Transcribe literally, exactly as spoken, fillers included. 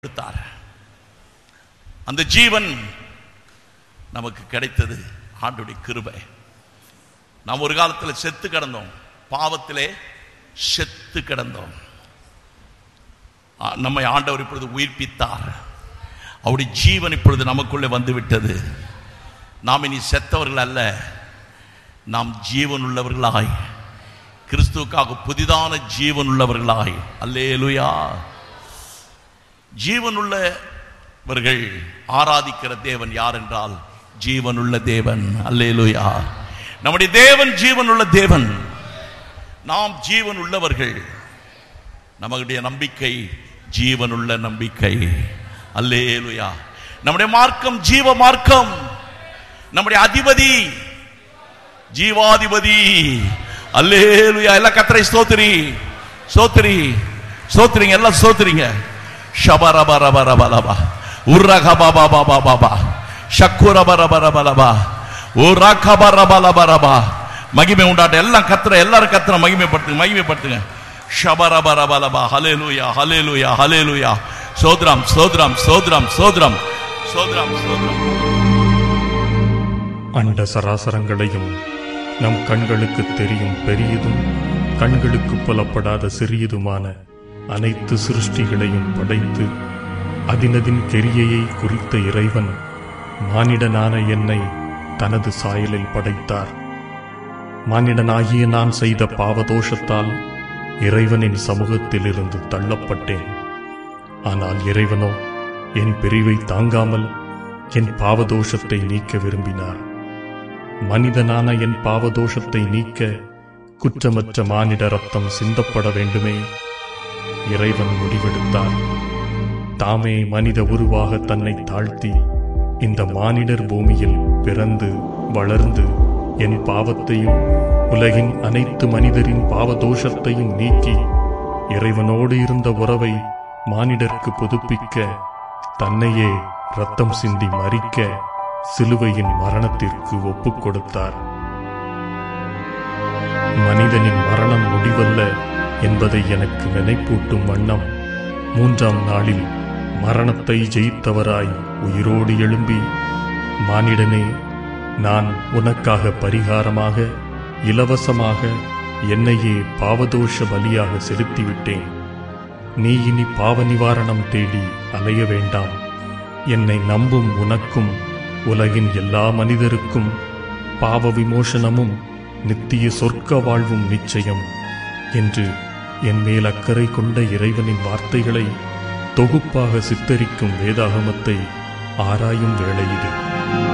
கொடுத்தார். அந்த ஜீவன் நமக்கு கிடைத்தது ஆண்டவருடைய கிருபை. நாம் ஒரு காலத்தில் செத்து கிடந்தோம், பாவத்திலே செத்து கிடந்தோம். நம்மை ஆண்டவர் இப்பொழுது உயிர்ப்பித்தார். அவருடைய ஜீவன் இப்பொழுது நமக்குள்ளே வந்து விட்டது. நாம் இனி செத்தவர்கள் அல்ல, நாம் ஜீவன் உள்ளவர்களாய், கிறிஸ்துவுக்காக புதிதான ஜீவன் உள்ளவர்களாய். அல்லேலூயா. ஜீவன் உள்ளவர்கள் ஆராதிக்கிற தேவன் யார் என்றால் ஜீவனுள்ள தேவன். அல்லேலூயா. நம்முடைய தேவன் ஜீவனுள்ள தேவன். நாம் ஜீவன் உள்ளவர்கள். நம்முடைய நம்பிக்கை ஜீவனுள்ள நம்பிக்கை. அல்லேலூயா. நம்முடைய மார்க்கம் ஜீவ மார்க்கம். நம்முடைய அதிபதி ஜீவாதிபதி. அல்லேலூயா. எல்லாம் கர்த்தரை ஸ்தோத்திரி ஸ்தோத்திரி ஸ்தோத்திரிங்க, எல்லாம் ஸ்தோத்திரிங்க. ஷபரபரபரபலபா உர்ரகபபபபபா ஷக்குரபரபரபலபா உர்ரகபரபலபரபா. மகிமை உண்டாட்ட எல்லாம் கர்த்தரை, எல்லாரும் கர்த்தரை மகிமைப்படுத்துங்க, மகிமைப்படுத்துங்க. ஷபரபரபலபா. ஹல்லேலூயா, ஹல்லேலூயா, ஹல்லேலூயா. ஸ்தோத்திரம், ஸ்தோத்திரம், ஸ்தோத்திரம், ஸ்தோத்திரம், ஸ்தோத்திரம், ஸ்தோத்திரம். அண்ட சராசரங்களையும் நம் கண்களுக்கு தெரியும் பெரியதும் கண்களுக்கு புலப்படாத சிறியதுமான அனைத்து சிருஷ்டிகளையும் படைத்து அதினதின் கிரியையை குறித்த இறைவன் மானிடனான என்னை தனது சாயலில் படைத்தார். மானிடனாகிய நான் செய்த பாவதோஷத்தால் இறைவனின் சமூகத்தில் இருந்து தள்ளப்பட்டேன். ஆனால் இறைவனோ என் பிரிவை தாங்காமல் என் பாவதோஷத்தை நீக்க விரும்பினார். மனிதனான என் பாவதோஷத்தை நீக்க குற்றமற்ற மானிட ரத்தம் சிந்தப்பட வேண்டுமே. இறைவன் முடிவெடுத்தார். தாமே மனித உருவாக தன்னை தாழ்த்தி இந்த மானிடர் பூமியில் பிறந்து வளர்ந்து என் பாவத்தையும் உலகின் அனைத்து மனிதரின் பாவதோஷத்தையும் நீக்கி இறைவனோடு இருந்த உறவை மானிடர்க்கு புதுப்பிக்க தன்னையே ரத்தம் சிந்தி மரிக்க சிலுவையின் மரணத்திற்கு ஒப்புக் கொடுத்தார். மனிதனின் மரணம் முடிவல்ல என்பதை எனக்கு நினைப்பூட்டும் வண்ணம் மூன்றாம் நாளில் மரணத்தை ஜெயித்தவராய் உயிரோடு எழும்பி, மானிடனே, நான் உனக்காக பரிகாரமாக இலவசமாக என்னையே பாவதோஷ பலியாக செலுத்திவிட்டேன். நீ இனி பாவ நிவாரணம் தேடி அலைய வேண்டாம். என்னை நம்பும் உனக்கும் உலகின் எல்லா மனிதருக்கும் பாவ விமோசனமும் நித்திய சொர்க்க வாழ்வும் நிச்சயம் என்று என் மேல் அக்கறை கொண்ட இறைவனின் வார்த்தைகளை தொகுப்பாக சித்தரிக்கும் வேதாகமத்தை ஆராயும் வேளையிலே